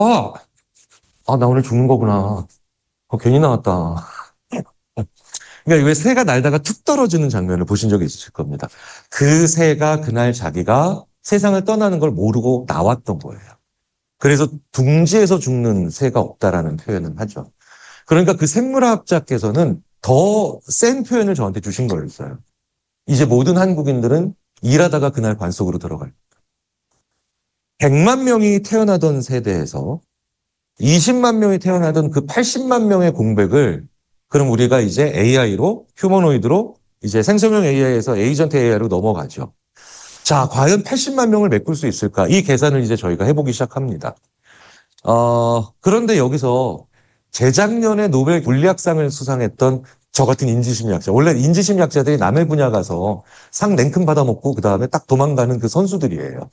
아, 나 오늘 죽는 거구나. 괜히 나왔다. 그러니까 왜 새가 날다가 툭 떨어지는 장면을 보신 적이 있으실 겁니다. 그 새가 그날 자기가 세상을 떠나는 걸 모르고 나왔던 거예요. 그래서 둥지에서 죽는 새가 없다라는 표현을 하죠. 그러니까 그 생물학자께서는 더 센 표현을 저한테 주신 거였어요. 이제 모든 한국인들은 일하다가 그날 관 속으로 들어갈. 100만 명이 태어나던 세대에서 20만 명이 태어나던 그 80만 명의 공백을 그럼 우리가 이제 AI로 휴머노이드로 이제 생성형 AI에서 에이전트 AI로 넘어가죠. 자, 과연 80만 명을 메꿀 수 있을까? 이 계산을 이제 저희가 해보기 시작합니다. 그런데 여기서 재작년에 노벨 물리학상을 수상했던 저 같은 인지심리학자. 원래 인지심리학자들이 남의 분야 가서 상 냉큼 받아먹고 그 다음에 딱 도망가는 그 선수들이에요.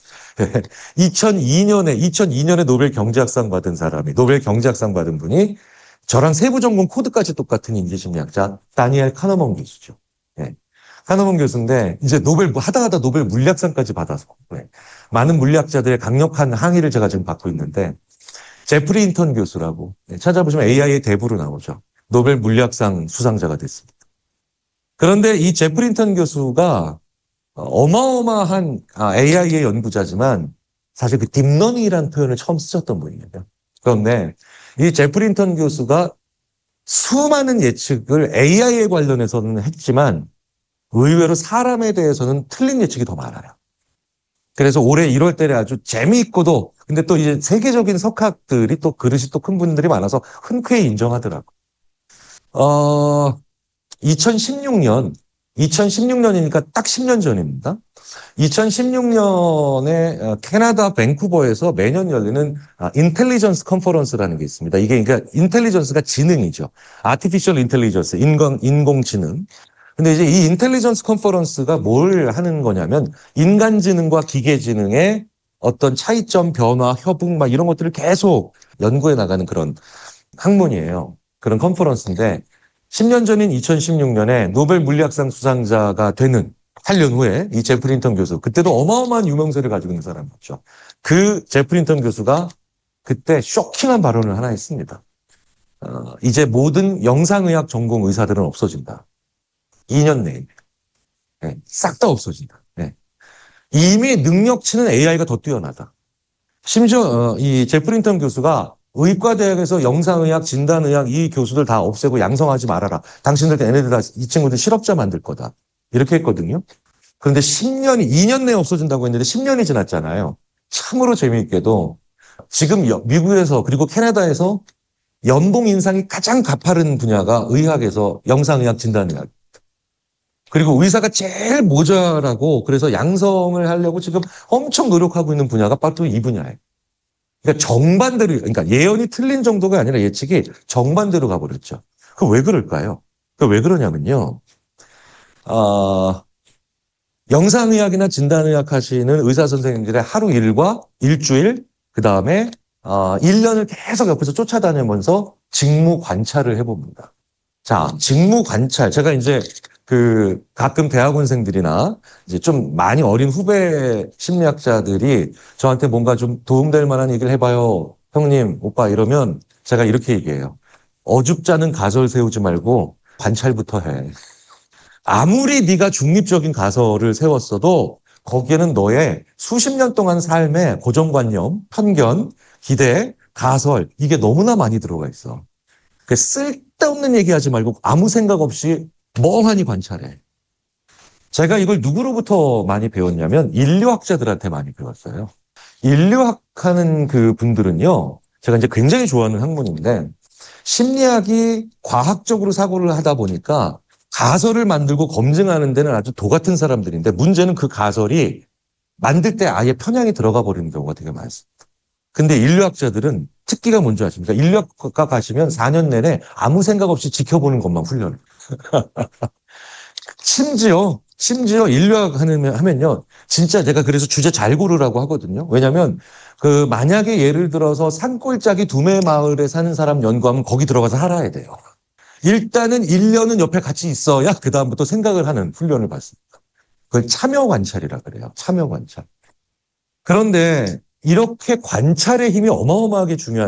2002년에 노벨 경제학상 받은 사람이, 노벨 경제학상 받은 분이 저랑 세부 전공 코드까지 똑같은 인지심리학자 다니엘 카너먼 교수죠. 예. 카너먼 교수인데 이제 노벨 하다 하다 노벨 물리학상까지 받아서 많은 물리학자들의 강력한 항의를 제가 지금 받고 있는데 제프리 인턴 교수라고 찾아보시면 AI의 대부로 나오죠. 노벨 물리학상 수상자가 됐습니다. 그런데 이 제프리 인턴 교수가 어마어마한 AI의 연구자지만 사실 그 딥러닝이라는 표현을 처음 쓰셨던 분이에요. 그런데 이 제프리 인턴 교수가 수많은 예측을 AI에 관련해서는 했지만 의외로 사람에 대해서는 틀린 예측이 더 많아요. 그래서 올해 1월 달에 아주 재미있고도 근데 또 이제 세계적인 석학들이 또 그릇이 또 큰 분들이 많아서 흔쾌히 인정하더라고. 어, 2016년이니까 딱 10년 전입니다. 2016년에 캐나다 밴쿠버에서 매년 열리는 인텔리전스 컨퍼런스라는 게 있습니다. 이게 그러니까 인텔리전스가 지능이죠. 아티피셜 인텔리전스, 인공지능. 근데 이제 이 인텔리전스 컨퍼런스가 뭘 하는 거냐면 인간지능과 기계지능의 어떤 차이점, 변화, 협응 막 이런 것들을 계속 연구해 나가는 그런 학문이에요. 그런 컨퍼런스인데 10년 전인 2016년에 노벨 물리학상 수상자가 되는 8년 후에 이 제프린턴 교수, 그때도 어마어마한 유명세를 가지고 있는 사람이었죠. 그 제프린턴 교수가 그때 쇼킹한 발언을 하나 했습니다. 이제 모든 영상의학 전공 의사들은 없어진다. 2년 내에. 네, 싹 다 없어진다. 네. 이미 능력치는 AI가 더 뛰어나다. 심지어 이 제프린턴 교수가 의과대학에서 영상의학, 진단의학 이 교수들 다 없애고 양성하지 말아라. 당신들 얘네들 다 이 친구들 실업자 만들 거다. 이렇게 했거든요. 그런데 2년 내에 없어진다고 했는데 10년이 지났잖아요. 참으로 재미있게도 지금 미국에서 그리고 캐나다에서 연봉 인상이 가장 가파른 분야가 의학에서 영상의학, 진단의학. 그리고 의사가 제일 모자라고 그래서 양성을 하려고 지금 엄청 노력하고 있는 분야가 바로 이 분야예요. 그러니까 정반대로, 그러니까 예언이 틀린 정도가 아니라 예측이 정반대로 가버렸죠. 그 왜 그럴까요? 그 왜 그러냐면요. 어, 영상의학이나 진단의학 하시는 의사 선생님들의 하루 일과 일주일, 그 다음에 1년을 계속 옆에서 쫓아다니면서 직무 관찰을 해봅니다. 자, 직무 관찰. 제가 이제 그 가끔 대학원생들이나 이제 좀 많이 어린 후배 심리학자들이 저한테 뭔가 좀 도움될 만한 얘기를 해봐요. 형님, 오빠 이러면 제가 이렇게 얘기해요. 어줍잖은 가설 세우지 말고 관찰부터 해. 아무리 네가 중립적인 가설을 세웠어도 거기에는 너의 수십 년 동안 삶의 고정관념, 편견, 기대, 가설 이게 너무나 많이 들어가 있어. 그 쓸데없는 얘기하지 말고 아무 생각 없이 멍하니 관찰해. 제가 이걸 누구로부터 많이 배웠냐면 인류학자들한테 많이 배웠어요. 인류학하는 그 분들은요. 제가 이제 굉장히 좋아하는 학문인데 심리학이 과학적으로 사고를 하다 보니까 가설을 만들고 검증하는 데는 아주 도 같은 사람들인데 문제는 그 가설이 만들 때 아예 편향이 들어가 버리는 경우가 되게 많습니다. 근데 인류학자들은 특기가 뭔지 아십니까? 인류학과 가시면 4년 내내 아무 생각 없이 지켜보는 것만 훈련을. 심지어 인류학 하면요. 진짜 제가 그래서 주제 잘 고르라고 하거든요. 왜냐면 그 만약에 예를 들어서 산골짜기 두메 마을에 사는 사람 연구하면 거기 들어가서 살아야 돼요. 일단은 1년은 옆에 같이 있어야 그다음부터 생각을 하는 훈련을 받습니다. 그걸 참여 관찰이라 그래요. 참여 관찰. 그런데 이렇게 관찰의 힘이 어마어마하게 중요한